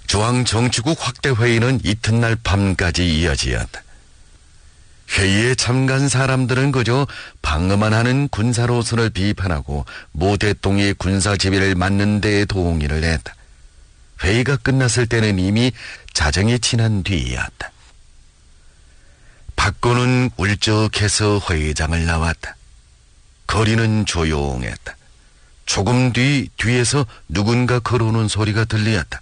중앙정치국 확대회의는 이튿날 밤까지 이어지었다. 회의에 참가한 사람들은 그저 방어만 하는 군사로선을 비판하고 모 대통령의 군사지휘를 맡는 데에 동의를 했다. 회의가 끝났을 때는 이미 자정이 지난 뒤이었다. 박건은 울적해서 회의장을 나왔다. 거리는 조용했다. 조금 뒤에서 누군가 걸어오는 소리가 들리었다.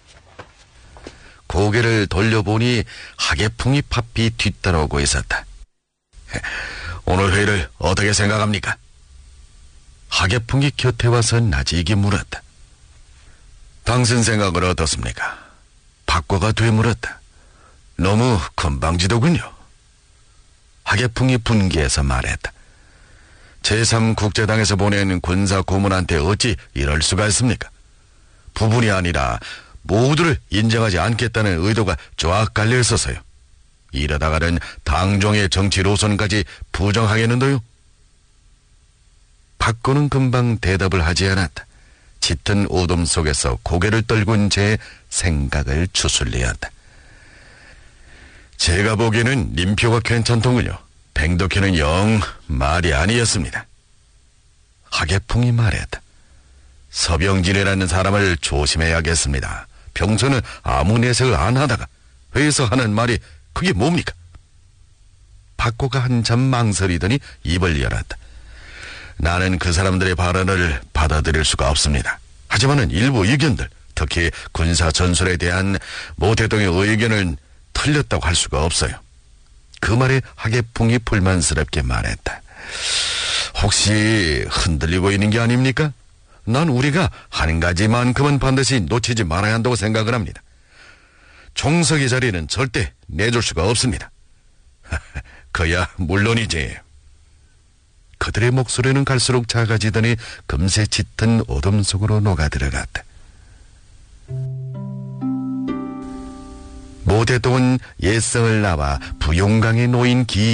고개를 돌려보니 하계풍이 바삐 뒤따라오고 있었다. 오늘 회의를 어떻게 생각합니까? 하계풍이 곁에 와서 나지게 물었다. 당신 생각은 어떻습니까? 박과가 되물었다. 너무 건방지더군요. 하계풍이 분개해서 말했다. 제3국제당에서 보낸 군사 고문한테 어찌 이럴 수가 있습니까? 부분이 아니라 모두를 인정하지 않겠다는 의도가 쫙 깔려 있어서요. 이러다가는 당종의 정치 노선까지 부정하겠는데요. 박건은 금방 대답을 하지 않았다. 짙은 어둠 속에서 고개를 떨군 채 생각을 추슬리었다. 제가 보기에는 님표가 괜찮더군요. 뱅덕회는 영 말이 아니었습니다. 하계풍이 말했다. 서병진이라는 사람을 조심해야겠습니다. 평소는 아무 내색을 안 하다가 회의에서 하는 말이 그게 뭡니까? 박고가 한참 망설이더니 입을 열었다. 나는 그 사람들의 발언을 받아들일 수가 없습니다. 하지만은 일부 의견들, 특히 군사 전술에 대한 모 대통령의 의견은 틀렸다고 할 수가 없어요. 그 말에 하계풍이 불만스럽게 말했다. 혹시 흔들리고 있는 게 아닙니까? 난 우리가 한 가지만큼은 반드시 놓치지 말아야 한다고 생각을 합니다. 총석의 자리는 절대 내줄 수가 없습니다. 그야 물론이지. 그들의 목소리는 갈수록 작아지더니 금세 짙은 어둠 속으로 녹아들어갔다. 모 대통은 옛성을 나와 부용강에 놓인 긴